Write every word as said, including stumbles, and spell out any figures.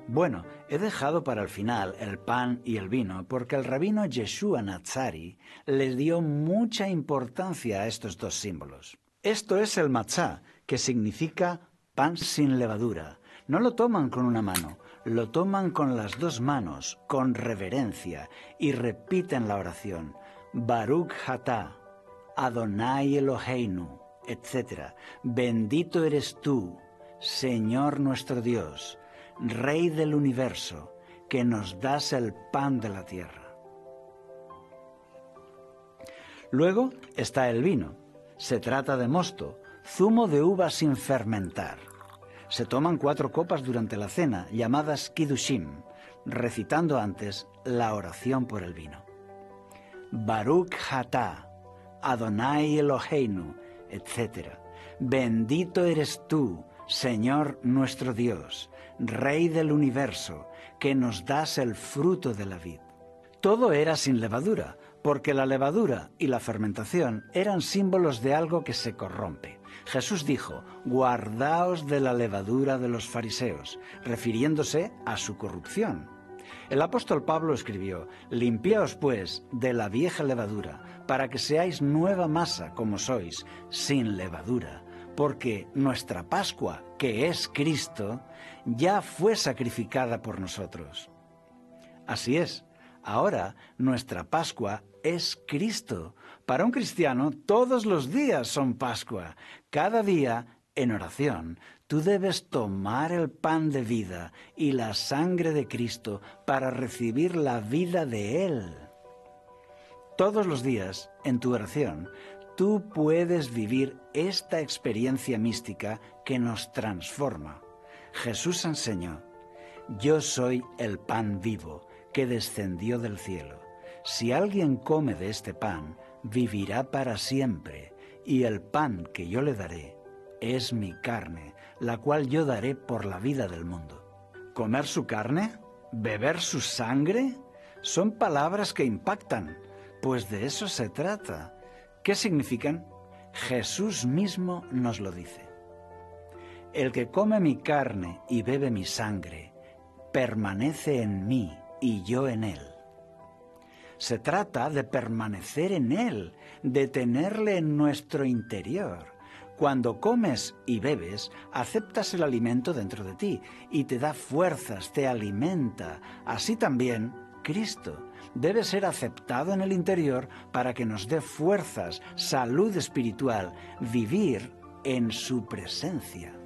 Bueno, he dejado para el final el pan y el vino porque el rabino Yeshua Natzari le dio mucha importancia a estos dos símbolos. Esto es el matzá, que significa pan sin levadura. No lo toman con una mano, lo toman con las dos manos, con reverencia, y repiten la oración, Baruch Atah, Adonai Eloheinu, etcétera. Bendito eres tú, Señor nuestro Dios, Rey del universo, que nos das el pan de la tierra. Luego está el vino. Se trata de mosto, zumo de uva sin fermentar. Se toman cuatro copas durante la cena, llamadas kiddushim, recitando antes la oración por el vino. Baruch Atah, Adonai Eloheinu, etcétera. Bendito eres tú, Señor nuestro Dios, Rey del universo, que nos das el fruto de la vid. Todo era sin levadura, porque la levadura y la fermentación eran símbolos de algo que se corrompe. Jesús dijo, guardaos de la levadura de los fariseos, refiriéndose a su corrupción. El apóstol Pablo escribió, limpiaos pues de la vieja levadura, para que seáis nueva masa como sois, sin levadura, porque nuestra Pascua, que es Cristo, ya fue sacrificada por nosotros. Así es, ahora nuestra Pascua es Cristo. Para un cristiano, todos los días son Pascua. Cada día, en oración, tú debes tomar el pan de vida y la sangre de Cristo para recibir la vida de Él. Todos los días, en tu oración, tú puedes vivir esta experiencia mística que nos transforma. Jesús enseñó, yo soy el pan vivo que descendió del cielo. Si alguien come de este pan, vivirá para siempre, y el pan que yo le daré es mi carne, la cual yo daré por la vida del mundo. ¿Comer su carne? ¿Beber su sangre? Son palabras que impactan, pues de eso se trata. ¿Qué significan? Jesús mismo nos lo dice. El que come mi carne y bebe mi sangre, permanece en mí y yo en él. Se trata de permanecer en él, de tenerle en nuestro interior. Cuando comes y bebes, aceptas el alimento dentro de ti y te da fuerzas, te alimenta. Así también, Cristo debe ser aceptado en el interior para que nos dé fuerzas, salud espiritual, vivir en su presencia.